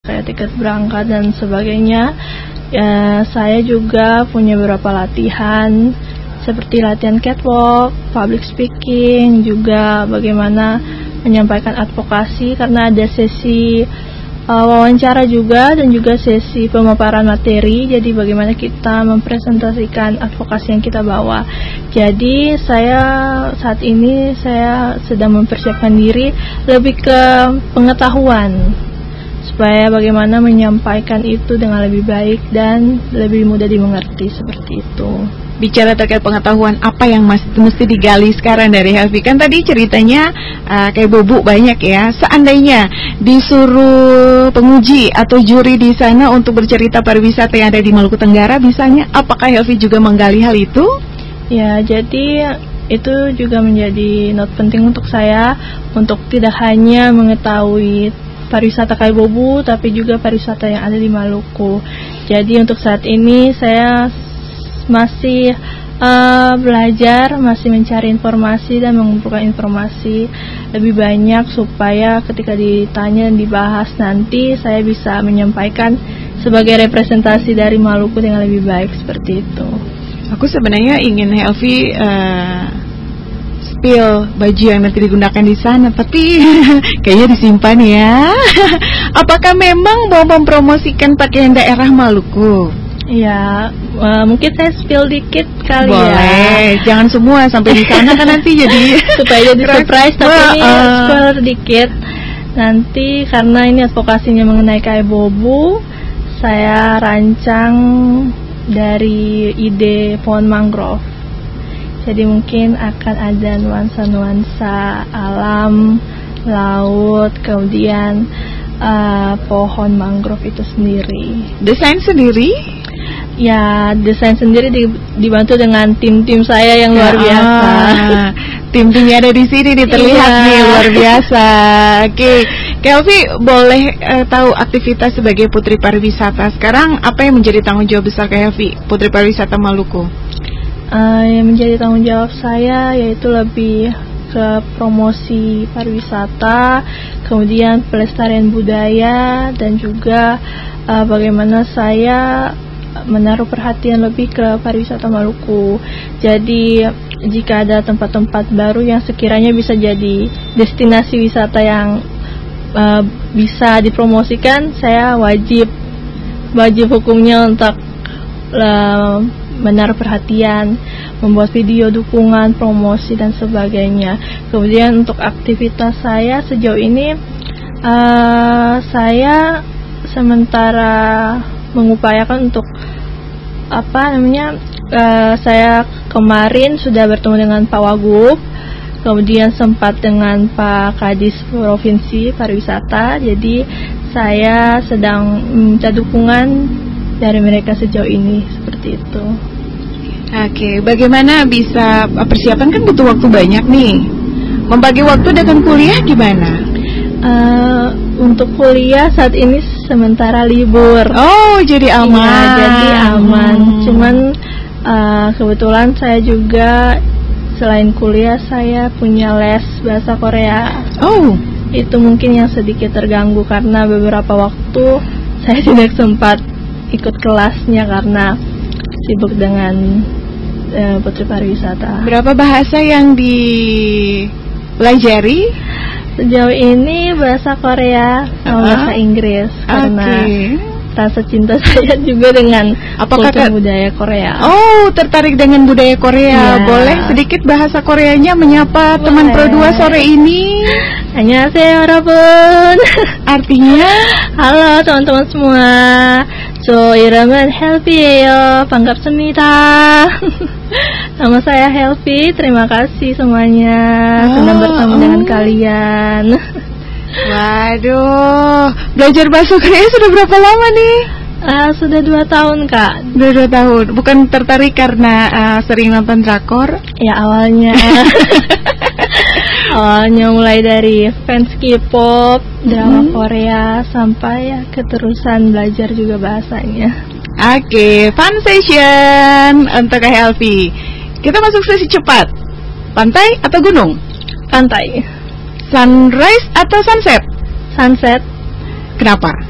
kayak tiket berangkat dan sebagainya. Saya juga punya beberapa latihan seperti latihan catwalk, public speaking, juga bagaimana menyampaikan advokasi karena ada sesi wawancara juga dan juga sesi pemaparan materi. Jadi bagaimana kita mempresentasikan advokasi yang kita bawa. Jadi saat ini saya sedang mempersiapkan diri lebih ke pengetahuan supaya bagaimana menyampaikan itu dengan lebih baik dan lebih mudah dimengerti seperti itu. Bicara terkait pengetahuan, apa yang mesti digali sekarang dari Helvi? Kan tadi ceritanya kayak Bobu banyak ya. Seandainya disuruh penguji atau juri di sana untuk bercerita pariwisata yang ada di Maluku Tenggara, bisanya apakah Helvi juga menggali hal itu? Ya, jadi itu juga menjadi note penting untuk saya untuk tidak hanya mengetahui pariwisata kayak Bobu, tapi juga pariwisata yang ada di Maluku. Jadi untuk saat ini saya masih belajar, masih mencari informasi dan mengumpulkan informasi lebih banyak supaya ketika ditanya dan dibahas nanti saya bisa menyampaikan sebagai representasi dari Maluku dengan lebih baik seperti itu. Aku sebenarnya ingin Helvi spill baju yang nanti digunakan di sana, tapi kayaknya disimpan ya. Apakah memang mau mempromosikan pakaian daerah Maluku? Ya, mungkin saya spill dikit kali. Boleh, ya. Boleh, jangan semua sampai di sana kan nanti jadi supaya jadi surprise, tapi ini spill dikit. Nanti karena ini advokasinya mengenai kayak Bobu, saya rancang dari ide pohon mangrove. Jadi mungkin akan ada nuansa-nuansa alam, laut, kemudian pohon mangrove itu sendiri. Desain sendiri? Ya, desain sendiri dibantu dengan tim-tim saya yang luar biasa. Tim-timnya ada di sini terlihat nih, luar biasa. Oke, Helvi boleh tahu aktivitas sebagai Putri Pariwisata sekarang apa yang menjadi tanggung jawab besar Helvi, Putri Pariwisata Maluku? Yang menjadi tanggung jawab saya yaitu lebih ke promosi pariwisata, kemudian pelestarian budaya, dan juga bagaimana saya menaruh perhatian lebih ke pariwisata Maluku. Jadi jika ada tempat-tempat baru yang sekiranya bisa jadi destinasi wisata yang bisa dipromosikan, saya wajib hukumnya untuk menaruh perhatian, membuat video dukungan, promosi dan sebagainya. Kemudian untuk aktivitas saya sejauh ini, saya sementara mengupayakan untuk saya kemarin sudah bertemu dengan Pak Wagub, kemudian sempat dengan Pak Kadis Provinsi Pariwisata. Jadi saya sedang minta dukungan dari mereka sejauh ini seperti itu. Oke, bagaimana bisa persiapan, kan butuh waktu banyak nih. Membagi waktu dengan kuliah gimana? Untuk kuliah saat ini sementara libur. Oh, jadi aman. Iya, jadi aman. Cuman kebetulan saya juga selain kuliah saya punya les bahasa Korea. Oh, itu mungkin yang sedikit terganggu karena beberapa waktu saya tidak sempat ikut kelasnya karena sibuk dengan Putri Pariwisata. Berapa bahasa yang dipelajari? Sejauh ini bahasa Korea sama bahasa Inggris karena rasa cinta saya juga dengan kultur budaya Korea. Oh, tertarik dengan budaya Korea. Boleh sedikit bahasa Koreanya menyapa teman Pro 2 sore ini? Annyeonghaseyo 여러분. Artinya, halo teman-teman semua. 저 이름은 헬비예요. 반갑습니다. Nama saya Helvi. Terima kasih semuanya. Senang bertemu dengan kalian. Waduh, belajar bahasa Korea sudah berapa lama nih? Sudah 2 tahun, Kak. Sudah 2 tahun. Bukan tertarik karena sering nonton drakor? Ya, awalnya mulai dari fans K-pop, drama Korea, sampai ya keterusan belajar juga bahasanya. Oke, fun session untuk Kak Helvi. Kita masuk sesi cepat. Pantai atau gunung? Pantai. Sunrise atau sunset? Sunset. Kenapa?